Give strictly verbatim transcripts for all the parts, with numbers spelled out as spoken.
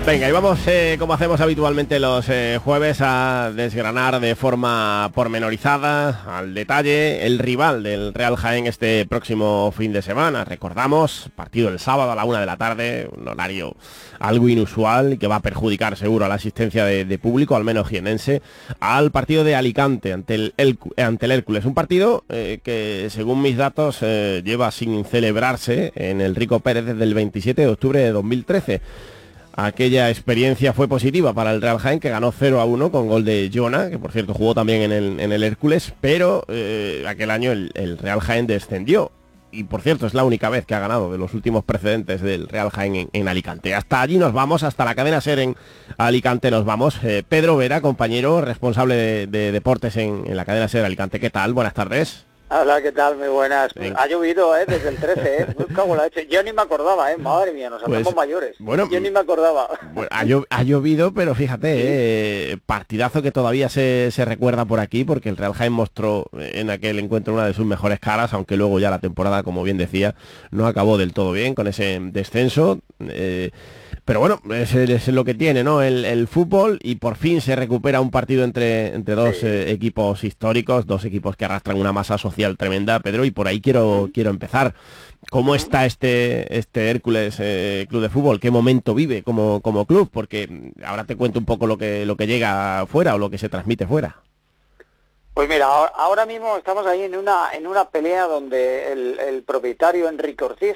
Venga, y vamos, eh, como hacemos habitualmente los eh, jueves, a desgranar de forma pormenorizada, al detalle, el rival del Real Jaén este próximo fin de semana. Recordamos, partido el sábado a la una de la tarde, un horario algo inusual que va a perjudicar seguro a la asistencia de, de público, al menos jienense, al partido de Alicante ante el, el, ante el Hércules. Un partido eh, que, según mis datos, eh, lleva sin celebrarse en el Rico Pérez desde el veintisiete de octubre de dos mil trece. Aquella experiencia fue positiva para el Real Jaén, que ganó cero a uno con gol de Jonah, que por cierto jugó también en el, en el Hércules, pero eh, aquel año el, el Real Jaén descendió. Y por cierto, es la única vez que ha ganado de los últimos precedentes del Real Jaén en, en Alicante. Hasta allí nos vamos, hasta la cadena SER en Alicante nos vamos. Eh, Pedro Vera, compañero responsable de, de deportes en, en la cadena SER Alicante. ¿Qué tal? Buenas tardes. Hola, ¿qué tal? Muy buenas. Venga. Ha llovido, ¿eh? Desde el trece, ¿eh? Me cago en la leche. Yo ni me acordaba, ¿eh? Madre mía, nos hacemos Pues, mayores. bueno, Yo ni me acordaba. Bueno, ha, llo- ha llovido, pero fíjate, Sí. eh, partidazo que todavía se, se recuerda por aquí, porque el Real Jaén mostró en aquel encuentro una de sus mejores caras, aunque luego ya la temporada, como bien decía, no acabó del todo bien con ese descenso. Eh, pero bueno, es, es lo que tiene, ¿no? El, el fútbol, y por fin se recupera un partido entre, entre dos Sí. eh, equipos históricos, dos equipos que arrastran una masa social tremenda, Pedro, y por ahí quiero, quiero empezar. ¿Cómo está este este Hércules eh, Club de Fútbol? ¿Qué momento vive como, como club? Porque ahora te cuento un poco lo que lo que llega fuera o lo que se transmite fuera. Pues mira, ahora, ahora mismo estamos ahí en una en una pelea donde el, el propietario Enrique Ortiz,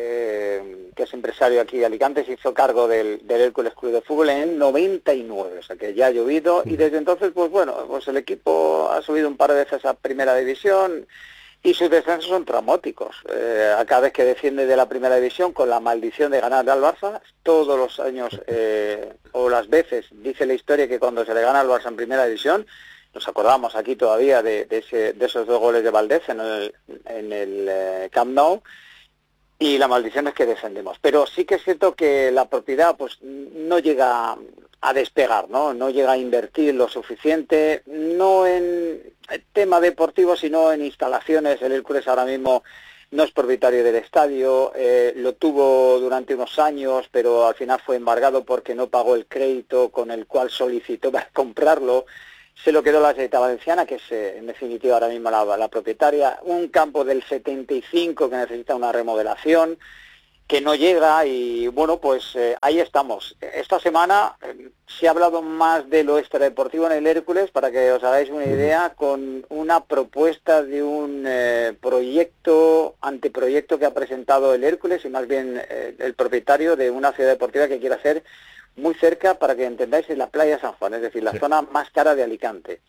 eh, que es empresario aquí de Alicante, se hizo cargo del, del Hércules Club de Fútbol en el noventa y nueve, o sea que ya ha llovido, y desde entonces, pues bueno, pues el equipo ha subido un par de veces a Primera División, y sus descensos son traumáticos. Eh, a cada vez que defiende de la Primera División, con la maldición de ganar al Barça, todos los años, eh, o las veces, dice la historia que cuando se le gana al Barça en Primera División, nos acordamos aquí todavía de, de, ese, de esos dos goles de Valdés en el, en el eh, Camp Nou, y la maldición es que descendemos. Pero sí que es cierto que la propiedad pues no llega a despegar, ¿no? No llega a invertir lo suficiente, no en tema deportivo, sino en instalaciones. El Hércules ahora mismo no es propietario del estadio, eh, lo tuvo durante unos años, pero al final fue embargado porque no pagó el crédito con el cual solicitó para comprarlo. Se lo quedó la Generalitat Valenciana, que es eh, en definitiva ahora mismo la, la propietaria. Un campo del setenta y cinco que necesita una remodelación, que no llega, y bueno, pues eh, ahí estamos. Esta semana eh, se ha hablado más de lo extradeportivo en el Hércules, para que os hagáis una idea, con una propuesta de un eh, proyecto, anteproyecto que ha presentado el Hércules, y más bien eh, el propietario de una ciudad deportiva que quiere hacer muy cerca, para que entendáis, en la playa de San Juan, es decir, la sí. zona más cara de Alicante.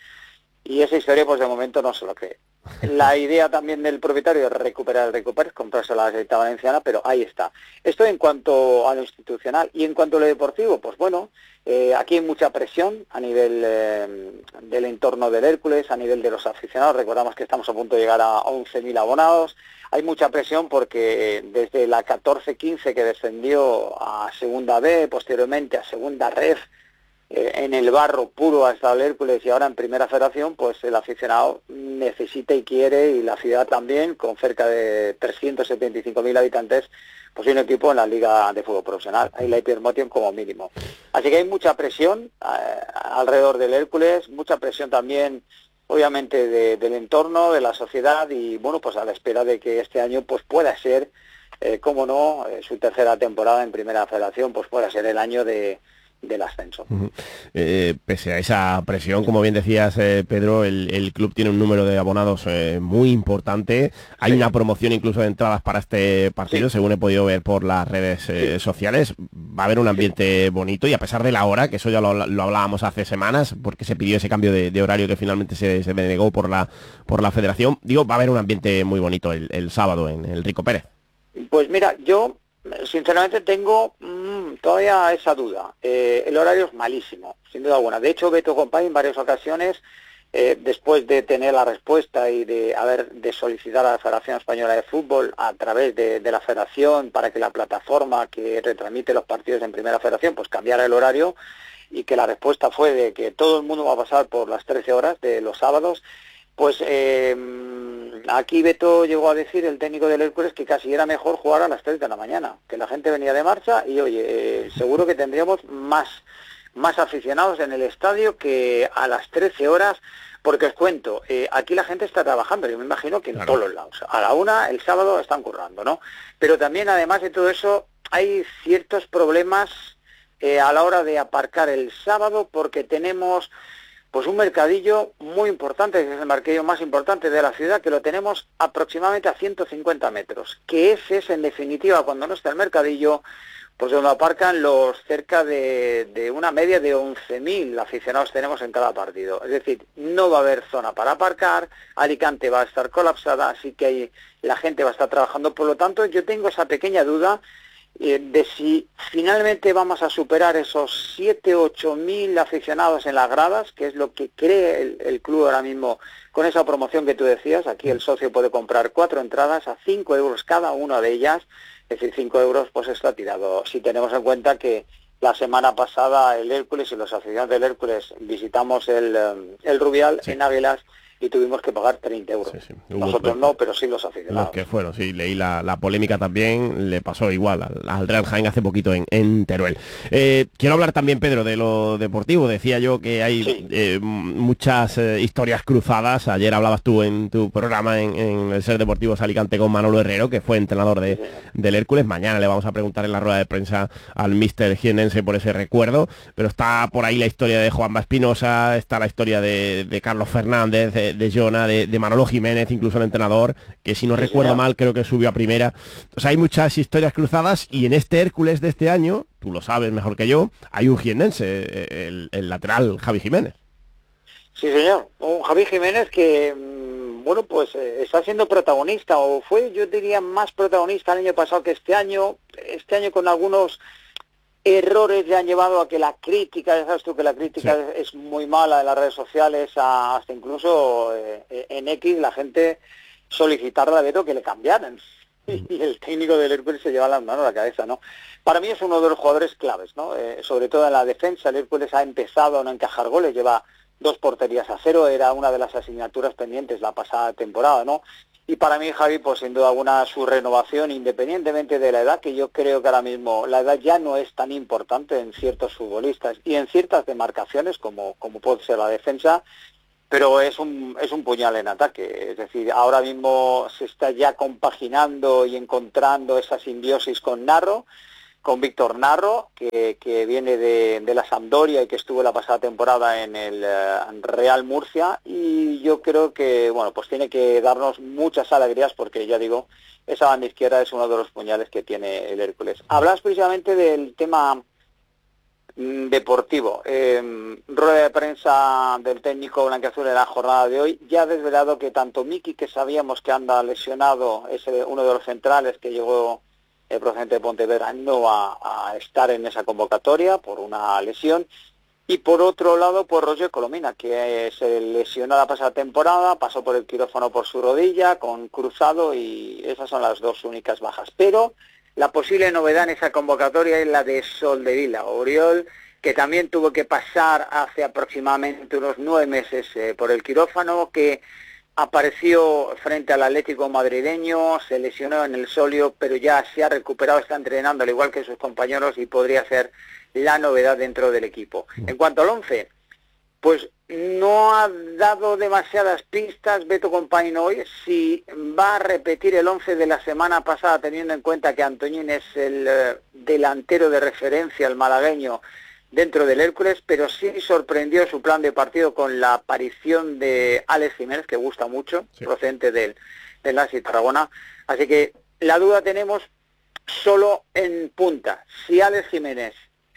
Y esa historia, pues de momento no se lo cree. La idea también del propietario es recuperar el Recuper, comprarse la Generalitat Valenciana, pero ahí está. Esto en cuanto a lo institucional. Y en cuanto a lo deportivo, pues bueno, eh, aquí hay mucha presión a nivel eh, del entorno del Hércules, a nivel de los aficionados. Recordamos que estamos a punto de llegar a once mil abonados. Hay mucha presión porque desde la catorce quince, que descendió a Segunda B, posteriormente a Segunda Ref, eh, en el barro puro ha estado el Hércules, y ahora en Primera Federación, pues el aficionado necesita y quiere, y la ciudad también, con cerca de trescientos setenta y cinco mil habitantes, pues un equipo en la Liga de Fútbol Profesional. Ahí la Hypermotion como mínimo. Así que hay mucha presión eh, alrededor del Hércules, mucha presión también, obviamente, de, del entorno, de la sociedad, y bueno, pues a la espera de que este año pues pueda ser, eh, cómo no, eh, su tercera temporada en Primera Federación, pues pueda ser el año de del ascenso. Uh-huh. Eh, pese a esa presión, como bien decías, eh, Pedro, el, el club tiene un número de abonados eh, muy importante. Hay sí. una promoción incluso de entradas para este partido, sí. según he podido ver por las redes eh, sí. sociales. Va a haber un ambiente sí. bonito, y a pesar de la hora, que eso ya lo, lo hablábamos hace semanas, porque se pidió ese cambio de, de horario que finalmente se, se denegó por la por la federación, digo, va a haber un ambiente muy bonito el, el sábado en el Rico Pérez. Pues mira, yo sinceramente tengo mmm, todavía esa duda. Eh, el horario es malísimo, sin duda alguna. De hecho, Beto Company en varias ocasiones, eh, después de tener la respuesta y de haber de solicitar a la Federación Española de Fútbol a través de, de la Federación, para que la plataforma que retransmite los partidos en Primera Federación pues cambiara el horario, y que la respuesta fue de que todo el mundo va a pasar por las trece horas de los sábados, pues eh, aquí Beto llegó a decir, el técnico del Hércules, que casi era mejor jugar a las tres de la mañana, que la gente venía de marcha y oye, eh, seguro que tendríamos más, más aficionados en el estadio que a las trece horas, porque os cuento, eh, aquí la gente está trabajando, yo me imagino que en claro. todos los lados. A la una, el sábado, están currando, ¿no? Pero también, además de todo eso, hay ciertos problemas eh, a la hora de aparcar el sábado, porque tenemos pues un mercadillo muy importante, que es el mercadillo más importante de la ciudad, que lo tenemos aproximadamente a ciento cincuenta metros, que ese es, en definitiva, cuando no está el mercadillo, pues donde aparcan los cerca de, de una media de once mil aficionados tenemos en cada partido. Es decir, no va a haber zona para aparcar, Alicante va a estar colapsada, así que ahí la gente va a estar trabajando. Por lo tanto, yo tengo esa pequeña duda eh, de si finalmente vamos a superar esos siete u ocho mil aficionados en las gradas, que es lo que cree el, el club ahora mismo con esa promoción que tú decías. Aquí el socio puede comprar cuatro entradas a cinco euros cada una de ellas. Es decir, cinco euros pues está tirado. Si tenemos en cuenta que la semana pasada el Hércules y los aficionados del Hércules visitamos el, el Rubial sí. en Águilas y tuvimos que pagar treinta euros. Sí, sí. Nosotros no, pero sí los aficionados. Los que fueron, sí, leí la, la polémica también, le pasó igual al, al Real Jaén hace poquito en, en Teruel. Eh, quiero hablar también, Pedro, de lo deportivo. Decía yo que hay sí. eh, muchas eh, historias cruzadas. Ayer hablabas tú en tu programa en, en el Ser Deportivos Alicante con Manolo Herrero, que fue entrenador de, sí. del Hércules. Mañana le vamos a preguntar en la rueda de prensa al míster jienense por ese recuerdo, pero está por ahí la historia de Juanma Espinosa, está la historia de, de Carlos Fernández, de, de Jona, de, de Manolo Jiménez, incluso el entrenador, que si no sí, recuerdo señor. mal, creo que subió a primera. O sea, hay muchas historias cruzadas y en este Hércules de este año, tú lo sabes mejor que yo, hay un jiennense, el, el lateral Javi Jiménez. Sí, señor, un Javi Jiménez que, bueno, pues eh, está siendo protagonista, o fue, yo diría, más protagonista el año pasado que este año, este año con algunos errores le han llevado a que la crítica, ya sabes tú que la crítica sí. es, es muy mala en las redes sociales, a, hasta incluso eh, en X la gente solicitarle a Beto que le cambiaran. Y el técnico del Hércules se lleva las manos a la cabeza, ¿no? Para mí es uno de los jugadores claves, ¿no? Eh, sobre todo en la defensa, el Hércules ha empezado a no encajar goles, lleva dos porterías a cero, era una de las asignaturas pendientes la pasada temporada, ¿no? Y para mí, Javi, pues sin duda alguna su renovación, independientemente de la edad, que yo creo que ahora mismo la edad ya no es tan importante en ciertos futbolistas y en ciertas demarcaciones, como, como puede ser la defensa, pero es un, es un puñal en ataque. Es decir, ahora mismo se está ya compaginando y encontrando esa simbiosis con Narro, con Víctor Narro, que, que viene de, de la Sampdoria y que estuvo la pasada temporada en el uh, Real Murcia, y yo creo que, bueno, pues tiene que darnos muchas alegrías, porque ya digo, esa banda izquierda es uno de los puñales que tiene el Hércules. Hablas precisamente del tema mm, deportivo. Eh, rueda de prensa del técnico blanquiazul en la jornada de hoy, ya ha desvelado que tanto Miki, que sabíamos que anda lesionado, es uno de los centrales que llegó el procedente de Pontevedra, no va a estar en esa convocatoria por una lesión, y por otro lado, pues Roger Colomina, que se lesionó la pasada temporada, pasó por el quirófano por su rodilla, con cruzado, y esas son las dos únicas bajas. Pero la posible novedad en esa convocatoria es la de Soldevila, Oriol, que también tuvo que pasar hace aproximadamente unos nueve meses eh, por el quirófano, que apareció frente al Atlético madrileño, se lesionó en el solio, pero ya se ha recuperado, está entrenando al igual que sus compañeros y podría ser la novedad dentro del equipo. En cuanto al once, pues no ha dado demasiadas pistas Beto Compañino hoy si va a repetir el once de la semana pasada, teniendo en cuenta que Antoñín es el eh, delantero de referencia, el malagueño, dentro del Hércules, pero sí sorprendió su plan de partido con la aparición de Alex Jiménez, que gusta mucho, sí. procedente del, del Nasi Tarragona. Así que la duda tenemos solo en punta, si Alex Jiménez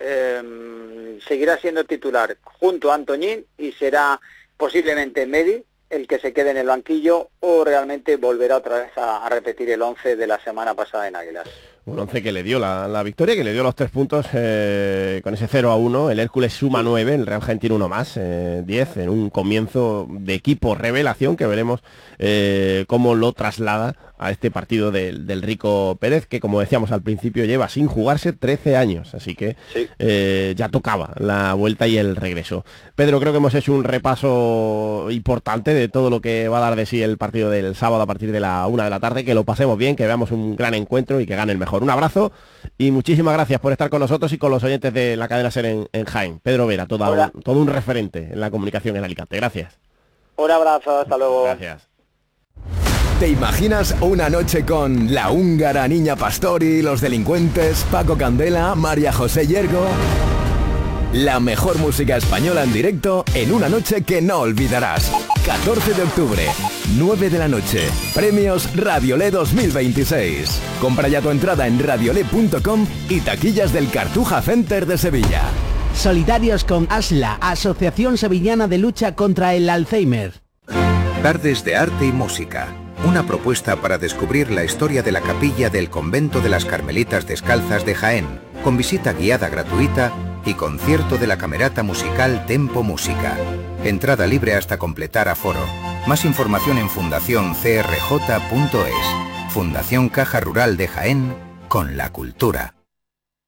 eh, seguirá siendo titular junto a Antoñín y será posiblemente Medi el que se quede en el banquillo, o realmente volverá otra vez a, a repetir el once de la semana pasada en Águilas. Un once que le dio la, la victoria, que le dio los tres puntos eh, con ese cero a uno. El Hércules suma nueve, el Real Jaén tiene uno más, eh, diez, en un comienzo de equipo revelación que veremos eh, cómo lo traslada a este partido del, del Rico Pérez, que como decíamos al principio lleva sin jugarse trece años, así que sí. eh, ya tocaba la vuelta y el regreso. Pedro, creo que hemos hecho un repaso importante de todo lo que va a dar de sí el partido del sábado a partir de la una de la tarde, que lo pasemos bien, que veamos un gran encuentro y que gane el mejor. Un abrazo y muchísimas gracias por estar con nosotros y con los oyentes de la cadena SER en, en Jaén. Pedro Vera, toda un, todo un referente en la comunicación en Alicante. Gracias. Un abrazo, hasta luego. Gracias. ¿Te imaginas una noche con La Húngara, Niña Pastori, Los Delincuentes, Paco Candela, María José Yergo? La mejor música española en directo en una noche que no olvidarás. catorce de octubre, nueve de la noche. Premios Radiolé dos mil veintiséis. Compra ya tu entrada en radiolé punto com y taquillas del Cartuja Center de Sevilla. Solidarios con ASLA, Asociación Sevillana de Lucha contra el Alzheimer. Tardes de arte y música. Una propuesta para descubrir la historia de la capilla del convento de las Carmelitas Descalzas de Jaén, con visita guiada gratuita y concierto de la camerata musical Tempo Música. Entrada libre hasta completar aforo. Más información en fundación c r j punto es. Fundación Caja Rural de Jaén, con la cultura.